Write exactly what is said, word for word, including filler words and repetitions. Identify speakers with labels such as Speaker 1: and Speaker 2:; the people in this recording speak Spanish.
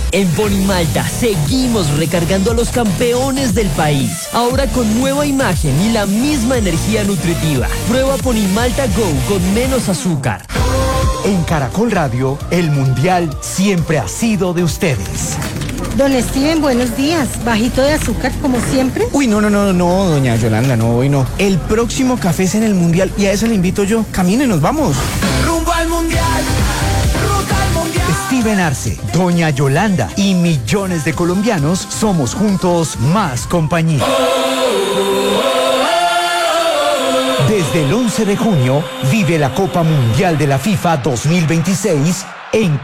Speaker 1: En Ponimalta seguimos recargando a los campeones del país. Ahora con nueva imagen y la misma energía nutritiva. Prueba Ponimalta Go con menos azúcar.
Speaker 2: En Caracol Radio, el Mundial siempre ha sido de ustedes.
Speaker 3: Don Steven, buenos días. ¿Bajito de azúcar como siempre?
Speaker 4: Uy, no, no, no, no, doña Yolanda, no, hoy no. El próximo café es en el Mundial y a eso le invito yo. Camine, nos vamos.
Speaker 5: Rumbo al Mundial. Ruta al Mundial.
Speaker 2: Steven Arce, doña Yolanda y millones de colombianos somos juntos más compañía. Desde el once de junio, vive la Copa Mundial de la FIFA dos mil veintiséis en